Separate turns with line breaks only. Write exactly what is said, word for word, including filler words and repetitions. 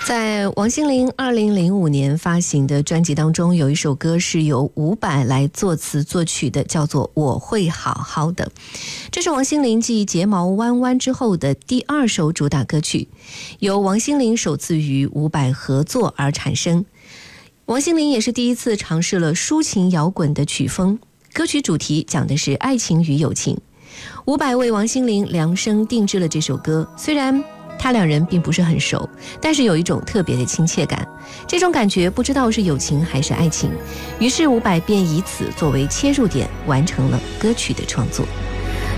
在王心凌二零零五年发行的专辑当中，有一首歌是由伍佰来作词作曲的，叫做《我会好好的》。这是王心凌继《睫毛弯弯》之后的第二首主打歌曲，由王心凌首次与伍佰合作而产生。王心凌也是第一次尝试了抒情摇滚的曲风，歌曲主题讲的是爱情与友情。伍佰为王心凌量身定制了这首歌，虽然他两人并不是很熟，但是有一种特别的亲切感，这种感觉不知道是友情还是爱情，于是伍佰便以此作为切入点，完成了歌曲的创作。